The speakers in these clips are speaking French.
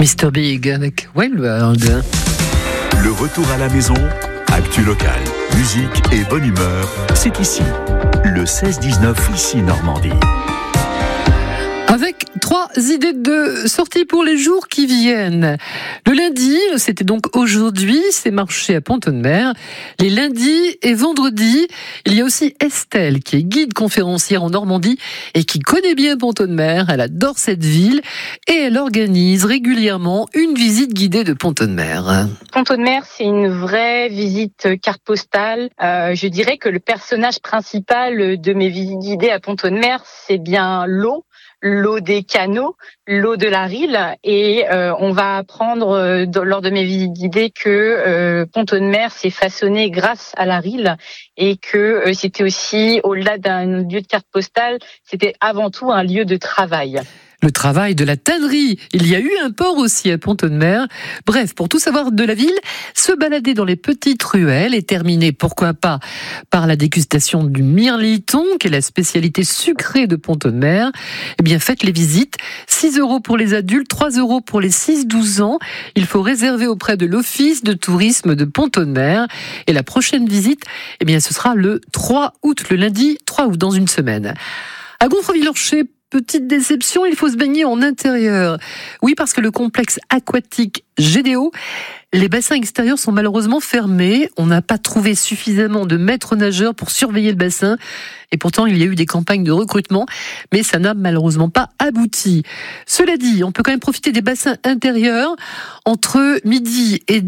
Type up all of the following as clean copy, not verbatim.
Mr Big avec Wildworld. Le retour à la maison, actu locale, musique et bonne humeur, c'est ici. Le 16-19 ici Normandie. Avec 3 idées de sortie pour les jours qui viennent. Le lundi, c'était donc aujourd'hui, c'est marché à Pont-de-Mer. Les lundis et vendredis, il y a aussi Estelle qui est guide conférencière en Normandie et qui connaît bien Pont-de-Mer. Elle adore cette ville et elle organise régulièrement une visite guidée de Pont-de-Mer. Pont-de-Mer, c'est une vraie visite carte postale. Je dirais que le personnage principal de mes visites guidées à Pont-de-Mer, c'est bien l'eau des canaux, l'eau de la Rille, et on va apprendre lors de mes visites guidées que Pont-de-Mer s'est façonné grâce à la Rille et que c'était aussi, au-delà d'un lieu de carte postale, c'était avant tout un lieu de travail. Le travail de la tannerie. Il y a eu un port aussi à Pont-de-Mer. Bref, pour tout savoir de la ville, se balader dans les petites ruelles et terminer, pourquoi pas, par la dégustation du mirliton, qui est la spécialité sucrée de Pont-de-Mer. Eh bien, faites les visites. 6 € pour les adultes, 3 € pour les 6-12 ans. Il faut réserver auprès de l'Office de tourisme de Pont-de-Mer. Et la prochaine visite, eh bien, ce sera le 3 août, le lundi 3 août, dans une semaine. À Gonfreville-Orcher, petite déception, il faut se baigner en intérieur. Oui, parce que le complexe aquatique GDO, les bassins extérieurs sont malheureusement fermés. On n'a pas trouvé suffisamment de maîtres nageurs pour surveiller le bassin. Et pourtant, il y a eu des campagnes de recrutement, mais ça n'a malheureusement pas abouti. Cela dit, on peut quand même profiter des bassins intérieurs entre midi et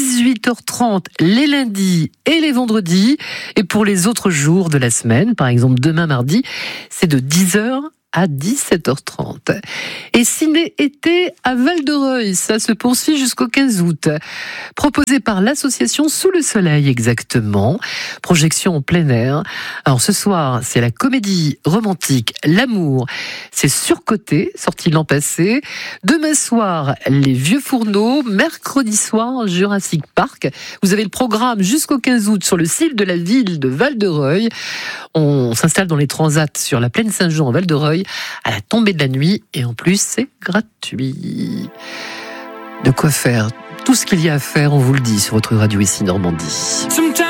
18h30 les lundis et les vendredis. Et pour les autres jours de la semaine, par exemple demain mardi, c'est de 10h à 17h30. Et ciné-été à Val-de-Reuil, ça se poursuit jusqu'au 15 août. Proposé par l'association Sous le Soleil, exactement. Projection en plein air. Alors ce soir, c'est la comédie romantique L'amour. C'est Surcoté, sorti l'an passé. Demain soir, Les Vieux Fourneaux. Mercredi soir, Jurassic Park. Vous avez le programme jusqu'au 15 août sur le site de la ville de Val-de-Reuil. On s'installe dans les transats sur la plaine Saint-Jean à Val-de-Reuil à la tombée de la nuit et en plus c'est gratuit. De quoi faire tout ce qu'il y a à faire, on vous le dit sur votre radio ici Normandie.